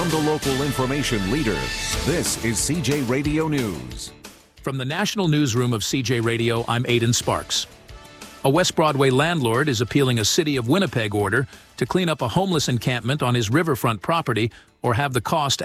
From the local information leader, this is CJ Radio News. From the National Newsroom of CJ Radio, I'm Aidan Sparks. A West Broadway landlord is appealing a City of Winnipeg order to clean up a homeless encampment on his riverfront property or have the cost